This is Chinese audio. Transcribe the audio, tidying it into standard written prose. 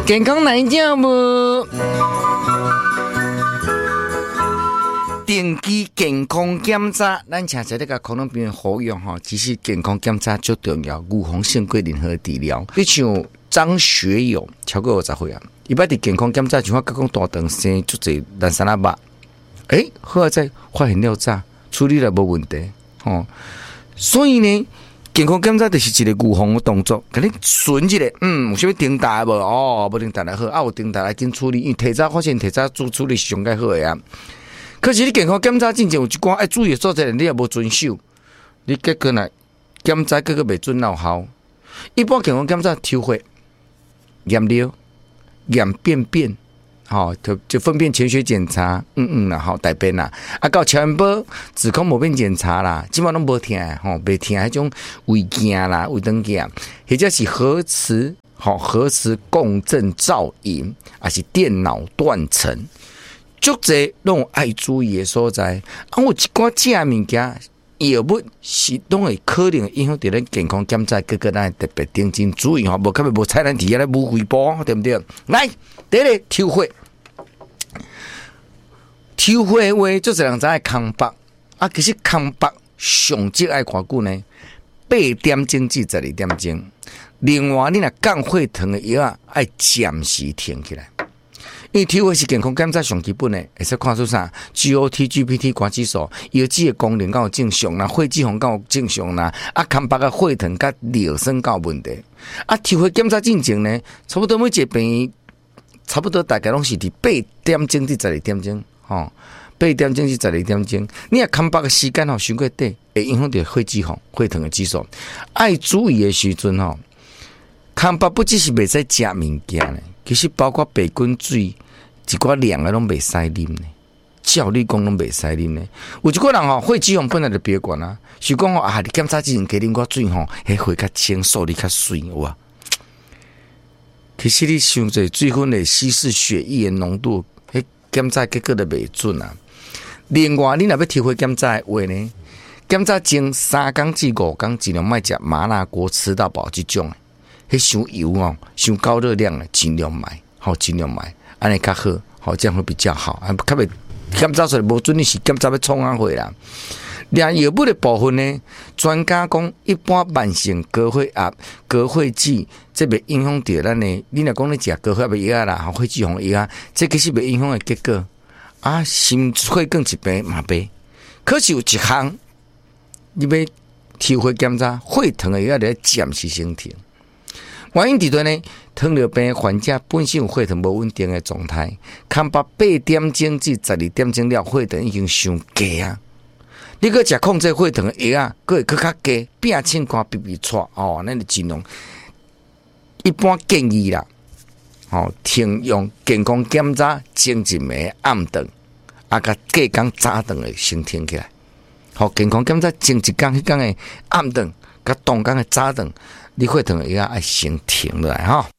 健康哪一件无？定期健康检查，咱请在这个可能病人服用哈。其实健康检查最重要，预防胜过任何治疗。你像张学友，超过50岁啊，伊捌伫健康检查，像我讲大肠生足侪烂沙拉肉，好在发现了早，处理了无问题吼。所以呢，健康检查就是一个预防的动作，甲你顺一个，有啥物重大无？无重大来好，有重大来紧处理，因为提早发现、提早处理是上介好的啊。可是你健康检查之前有一寡爱注意的所在，你也无遵守，你结果呢检查结果袂准有效。一般健康检查抽血、验尿、验便便，就粪便潜血检查，啦，大便啦，到超音波、子宫膜片检查啦，基本上拢无痛的，袂痛迄种胃镜啦、胃肠镜，或者是核磁共振造影，还是电脑断层。足侪拢有爱注意的所在，有一寡食物件药物是拢会可能影响到咱健康检查，各个咱特别定睛注意无特别无踩咱底下来无回报，对不对？来，第一个抽血，抽血话就是人知爱空白，其实空白上少爱偌久呢？8点钟至12点钟。另外，你若降血糖的药爱暂时停起来。因为抽血是健康检查上基本的，会使看出啥 GOT、GPT 肝指数、腰子的功能敢有正常啦，血脂肪敢有正常啦，空白的血糖甲尿酸敢有问题。抽血检查进前呢，差不多每一个病院，差不多大概拢是伫8点钟至12点钟，8点钟至12点钟。你空白的时间伤过短，会影响到血脂肪、血糖的指数。爱注意的时阵空白不只是袂使食物件呢。其实包括白滚水，一寡凉的拢袂使啉呢。照你讲拢袂使啉呢。有一个人血脂肪本来就比较悬啊，是讲你检查之前加啉寡水迄血较清，数理较水哇。其实你想做水分的稀释血液的浓度，迄检查结果就袂准啊。另外，你若要抽血检查的话呢，检查前3天至5天尽量莫食麻辣锅、吃到饱这种的。迄伤油伤高热量的，尽量买，尽量买，安尼较好，这样会比较好。较袂检查出来无准你是检查要创血啦。连药物的部分呢，专家讲一般慢性高血压、高血脂，这袂影响到咱呢。你若讲你食高血压的药啦，血脂肪药，这其实袂影响的结果。心血管疾病嘛袂。可是有一项，你要抽血检查，血糖的药要暂时先停。原因伫在呢，糖尿病患者本身有血糖无稳定的状态，空白8点钟至12点钟了，血糖已经伤低啊！你搁食控制血糖的药搁会搁较低，变清看鼻鼻喘那就尽量一般建议啦，停用健康检查前一暝暗顿，甲隔天早顿的先停起来。健康检查前一天迄天的暗顿，甲当天的早顿。你血糖也要先停落来